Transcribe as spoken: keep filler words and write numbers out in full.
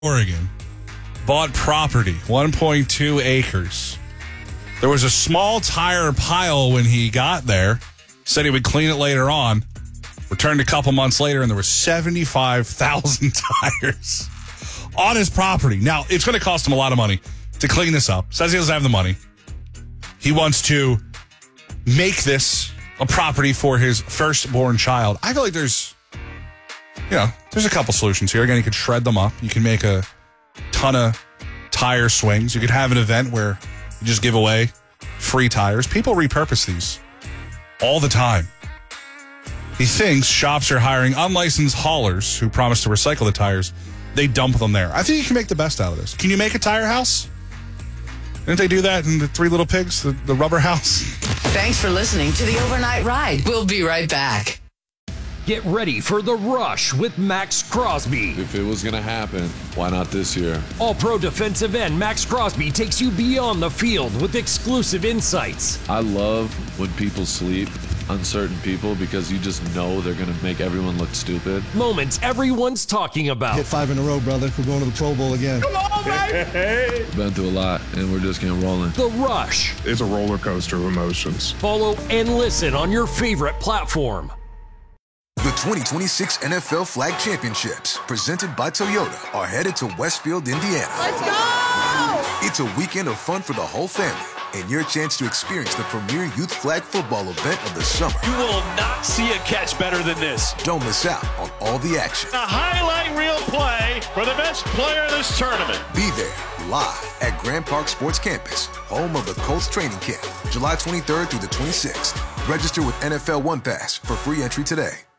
Oregon bought property, one point two acres. There was a small tire pile when he got there. Said he would clean it later on. Returned a couple months later, and there were seventy-five thousand tires on his property. Now, it's going to cost him a lot of money to clean this up. Says he doesn't have the money. He wants to make this a property for his firstborn child. I feel like there's, you know, there's a couple solutions here. Again, you could shred them up. You can make a ton of tire swings. You could have an event where you just give away free tires. People repurpose these all the time. He thinks shops are hiring unlicensed haulers who promise to recycle the tires. They dump them there. I think you can make the best out of this. Can you make a tire house? Didn't they do that in the Three Little Pigs, the, the rubber house? Thanks for listening to the Overnight Ride. We'll be right back. Get ready for The Rush with Max Crosby. If it was going to happen, why not this year? All-pro defensive end Max Crosby takes you beyond the field with exclusive insights. I love when people sleep on certain people because you just know they're going to make everyone look stupid. Moments everyone's talking about. Hit five in a row, brother. We're going to the Pro Bowl again. Come on, baby! Been through a lot, and we're just getting rolling. The Rush. It's a roller coaster of emotions. Follow and listen on your favorite platform. The twenty twenty-six N F L Flag Championships, presented by Toyota, are headed to Westfield, Indiana. Let's go! It's a weekend of fun for the whole family, and your chance to experience the premier youth flag football event of the summer. You will not see a catch better than this. Don't miss out on all the action. A highlight reel play for the best player in this tournament. Be there, live at Grand Park Sports Campus, home of the Colts training camp, July twenty-third through the twenty-sixth. Register with N F L One Pass for free entry today.